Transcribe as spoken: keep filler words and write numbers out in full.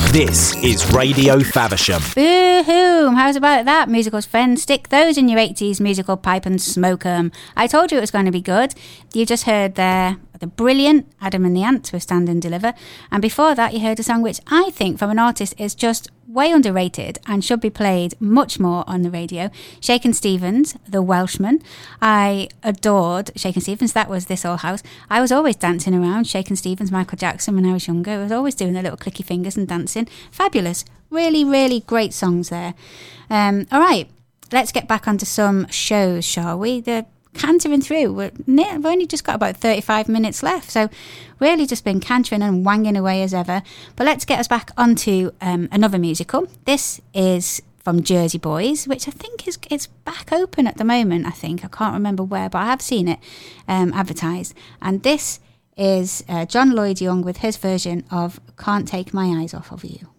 This is Radio Faversham. Boo-hoo! How's about that, musicals friends? Stick those in your eighties musical pipe and smoke 'em. I told you it was going to be good. You just heard there the brilliant Adam and the Ants with Stand and Deliver. And before that, you heard a song which I think from an artist is just way underrated and should be played much more on the radio. Shakin' Stevens, The Welshman. I adored Shakin' Stevens. That was This Old House. I was always dancing around Shakin' Stevens, Michael Jackson when I was younger. I was always doing the little clicky fingers and dancing. Fabulous. Really, really great songs there. Um, all right, let's get back onto some shows, shall we? The cantering through. We're near, we've only just got about thirty-five minutes left, so really just been cantering and wanging away as ever. But let's get us back onto um, another musical. This is from Jersey Boys, which I think is it's back open at the moment. I think I can't remember where, but I have seen it um, advertised. And this is uh, John Lloyd Young with his version of "Can't Take My Eyes Off of You."